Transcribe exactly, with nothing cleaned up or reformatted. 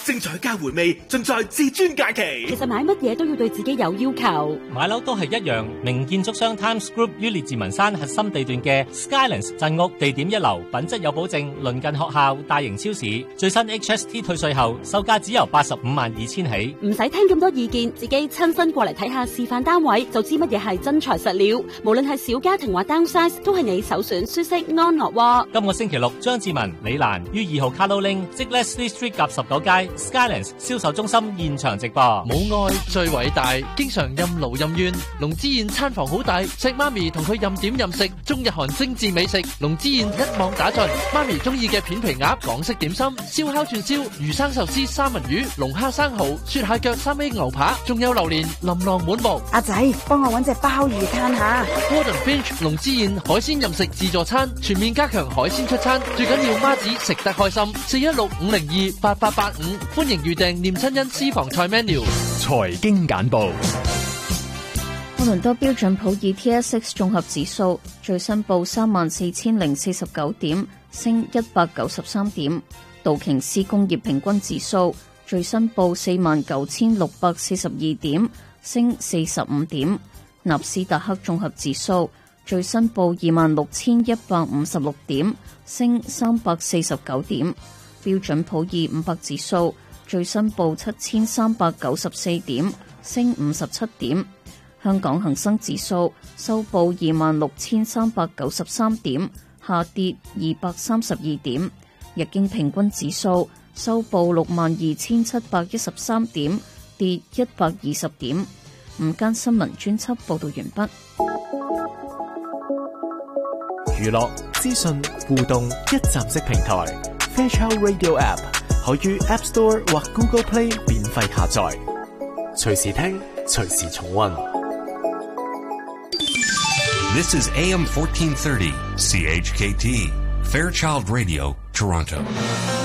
精彩加回味，盡在至尊假期。 其實買乜嘢都要對自己有要求， 買樓都係一樣。名建築商 Times Group 於列治文山核心地段嘅 Skylands 鎮屋，地點一流，品質有保證，鄰近學校、大型超市。最新 H S T 退稅後，售價只由八十五萬二千起。 唔使聽咁多意見，自己親身過嚟睇下示範單位，就知乜嘢係真材實料。無論係小家庭或 downsize，都係你首選舒適安樂窩。 今個星期六，張志文、李蘭於二號 Carlo Ling 即 Leslie Street 夾十九街 Skylands 銷售中心現場直播。 母愛最偉大，經常任勞任怨。龍之燕餐房好大，錫媽咪同佢任點任食，中日韓精緻美食，龍之燕一網打盡。媽咪中意嘅片皮鴨、港式點心、燒烤串燒、魚生壽司、三文魚、龍蝦生蠔、雪蟹腳、三 A 牛扒，仲有榴蓮琳琅滿目。 阿仔，幫我搵隻鮑魚攤下。 Gordon Finch 龍之燕海鮮任食自助餐，全面加強海鮮出餐，最緊要媽子食得開心。四一六五零二八八八五，歡迎預訂念親恩私房菜 menu。 財經簡報。 多倫多標準普爾 T S X 綜合指數最新報三萬四千零四十九點，升一百九十三點。道瓊斯工業平均指數最新報四萬九千六百四十二點，升四十五點。納斯達克綜合指數最新報二萬六千一百五十六點，升三百四十九點。標準普爾五百指數最新報七千三百九十四點，升五十七點。香港恒生指數收報二萬六千三百九十三點，下跌二百三十二點。日經平均指數收報六萬二千七百一十三點，跌一百二十點。午間新聞專輯報道完畢。 娛樂、資訊、互動一站式平台 Fairchild Radio App 可於 App Store 或 Google Play 免費下載，隨時聽，隨時重溫。 This is A M fourteen thirty, C H K T, Fairchild Radio, Toronto.